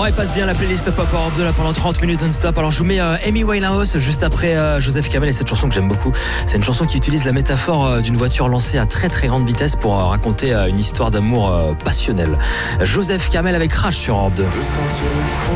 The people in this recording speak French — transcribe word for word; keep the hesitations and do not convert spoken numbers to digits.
Oh, elle passe bien la playlist Pop Europe deux là pendant trente minutes non-stop. Alors je vous mets euh, Amy Winehouse juste après euh, Joseph Kamel et cette chanson que j'aime beaucoup. C'est une chanson qui utilise la métaphore euh, d'une voiture lancée à très très grande vitesse pour euh, raconter euh, une histoire d'amour euh, passionnelle. Joseph Kamel avec Crash sur Europe deux.